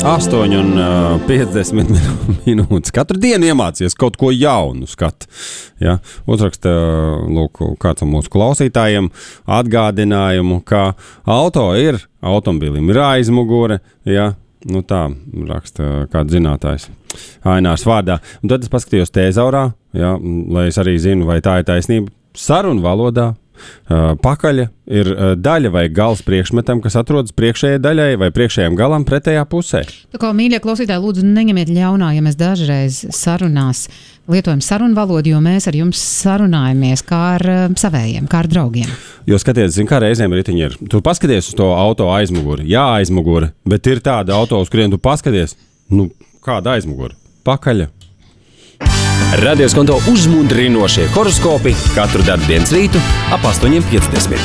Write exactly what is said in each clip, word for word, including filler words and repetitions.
astoņi un piecdesmit minūtes. Katru dienu iemācies kaut ko jaunu skat. Ja? Uzraksta, lūk, kāds no mūsu klausītājiem atgādinājumu, ka auto ir, automobilim ir aizmugure, ja? Nu tā, raksta kāds zinātājs Ainārs vārdā. Un tad es paskatījos tezaurā, ja? Lai es arī zinu, vai tā ir taisnība. Sarunu valodā. Uh, pakaļa ir uh, daļa vai gals priekšmetam, kas atrodas priekšējai daļai vai priekšējiem galam pretējā pusē. Tā kā, mīļie klausītāji, lūdzu, neņemiet ļaunā, ja mēs dažreiz sarunās lietojam sarunu valodu, jo mēs ar jums sarunājamies kā ar uh, savējiem, kā ar draugiem. Jo skatieties, zin, kā reizēm ritiņi ir. Tu paskaties uz to auto aizmuguri. Jā, aizmuguri, bet ir tāda auto, uz kuriem tu paskaties. Nu, kāda aizmuguri? Pakaļa. Radio Skonto uzmundrinošie horoskopi katru darbdienas rītu ap astoņi piecdesmit.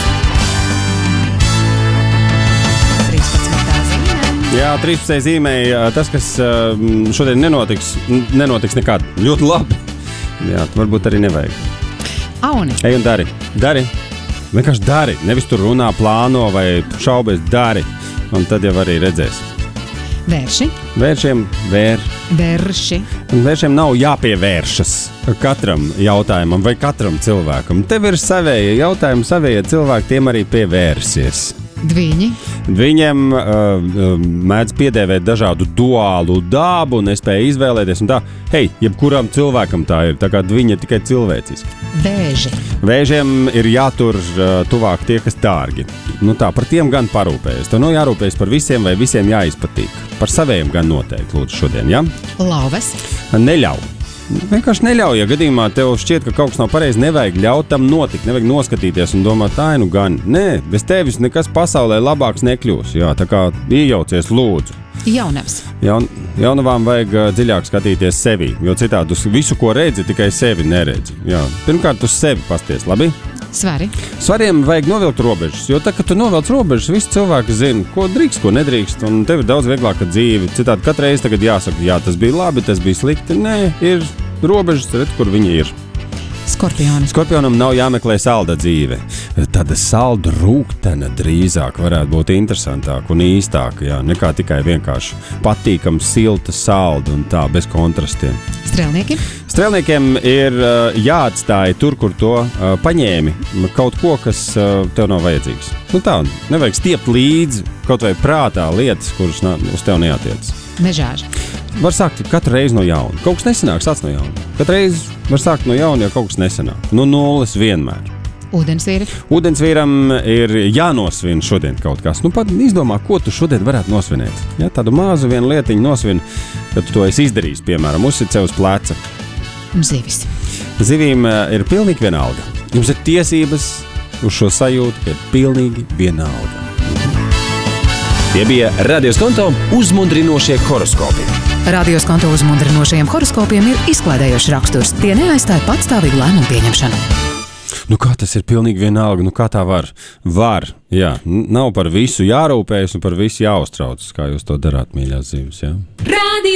trīspadsmitā zīmē. Jā, trīspadsmitā zīmē. Tas, kas šodien nenotiks, nenotiks nekād. Ļoti labi. Jā, varbūt arī nevajag. Auni. Ej un dari. Dari. Vienkārši dari. Nevis tur runā, plāno vai šaubies. Dari. Un tad jau arī redzēs. Vērši. Vēršiem vēr. Vērši. Un vēršiem nav jāpievēršas katram jautājumam vai katram cilvēkam. Tev ir savējie jautājumi, savējie cilvēki, tiem arī pievērsies. Dviņi. Viņiem uh, mēdz piedēvēt dažādu duālu dabu, nespēja izvēlēties. Un tā, hei, jebkuram cilvēkam tā ir. Tā kā viņi ir tikai cilvēciski. Vēži. Vēžiem ir jātur uh, tuvāk tie, kas dārgi. Nu tā, par tiem gan parūpējas. Tev nav jārūpējas par visiem vai visiem jāizpatīk. Par saviem gan noteikti, lūdzu, šodien, ja? Lauves. Neļauj. Vienkārši neļauj, ja gadījumā tev šķiet, ka kaut kas nav pareizi, nevajag ļaut tam notikt, nevajag noskatīties un domāt, tā nu gan. Nē, bez tevis nekas pasaulē labāks nekļūs. Jā, tā kā iejaucies, lūdzu. Jaunavs. Jaun, jaunavām vajag uh, dziļāk skatīties sevi, jo citādi uz visu, ko redzi, tikai sevi neredzi. Jā. Pirmkārt, uz sevi pasties, labi? Svari. Svariem vajag novilkt robežas, jo tā, kad tu novelc robežas, visi cilvēki zina, ko drīkst, ko nedrīkst, un tev ir daudz vieglāka dzīve. Citādi katru reizi tagad jāsaka, jā, tas bija labi, tas bija slikti. Nē, ir robežas, redz, kur viņi ir. Skorpioni. Skorpionam nav jāmeklē salda dzīve. Tāda salda rūgtena drīzāk varētu būt interesantāka un īstāka, jā, nekā tikai vienkārši patīkama, silta salda un tā, bez kontrastiem. Strēlnieki. Strēlniekiem ir uh, jāatstāja tur, kur to uh, paņēmi, kaut ko, kas uh, tev nav vajadzīgs. Nu tā, nevajag stiept līdzi kaut vai prātā lietas, kuras na, uz tev neatiecas. Mežāži. Var sākt katru reizi no jauna. Kaut kas nesanāk, sāc no jauna. Katru reizi var sākt no jauna, ja kaut kas nesanāk. No nulles vienmēr. Ūdensvīri. Ūdensvīram ir jānosvin šodien kaut kas. Nu, pat izdomā, ko tu šodien varētu nosvinēt. Ja, tādu mazu vienu lietiņu nosvin, kad tu to esi izdarījis, piemēram, uzsit sev uz pleca. Zivis. Zivīm ir pilnīgi vienalga. Jums ir tiesības uz šo sajūtu, ka ir pilnīgi vienalga. Tie bija Radio Skonto uzmundrinošie horoskopi. Radio Skonto uzmundrinošajiem horoskopiem ir izklaidējošs raksturs. Tie neaizstāja patstāvīgu lēmumu pieņemšanu. Nu kā tas ir pilnīgi vienalga? Nu kā tā var? Var, jā. Nav par visu jārūpējas un par visu jāuztraucas, kā jūs to darāt, mīļās zivis, jā?